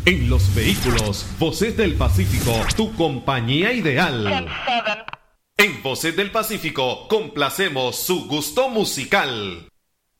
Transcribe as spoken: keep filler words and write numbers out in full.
En los vehículos, Voces del Pacífico, tu compañía ideal. En Voces del Pacífico, complacemos su gusto musical.